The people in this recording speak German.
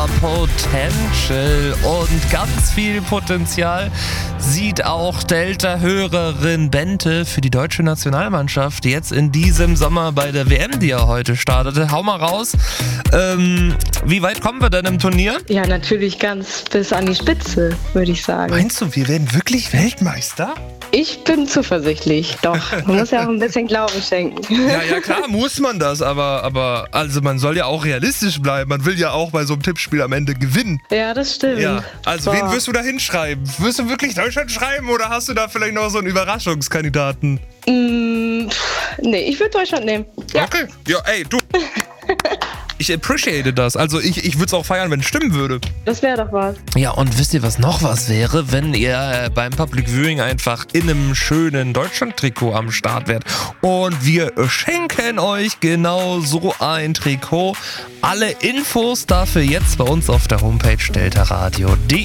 Potential und ganz viel Potenzial sieht auch Delta-Hörerin Bente für die deutsche Nationalmannschaft jetzt in diesem Sommer bei der WM, die ja heute startete. Hau mal raus. Wie weit kommen wir denn im Turnier? Ja, natürlich ganz bis an die Spitze, würde ich sagen. Meinst du, wir werden wirklich Weltmeister? Ich bin zuversichtlich, doch. Man muss ja auch ein bisschen Glauben schenken. Ja, klar muss man das, aber also man soll ja auch realistisch bleiben. Man will ja auch bei so einem Tippspiel am Ende gewinnen. Ja, das stimmt. Ja, also wen wirst du da hinschreiben? Wirst du wirklich Deutschland schreiben oder hast du da vielleicht noch so einen Überraschungskandidaten? Nee, ich würde Deutschland nehmen. Ja. Okay, ja, ey, du. Ich appreciate das. Also ich würde es auch feiern, wenn es stimmen würde. Das wäre doch was. Ja, und wisst ihr, was noch was wäre, wenn ihr beim Public Viewing einfach in einem schönen Deutschland-Trikot am Start wärt. Und wir schenken euch genau so ein Trikot. Alle Infos dafür jetzt bei uns auf der Homepage deltaradio.de.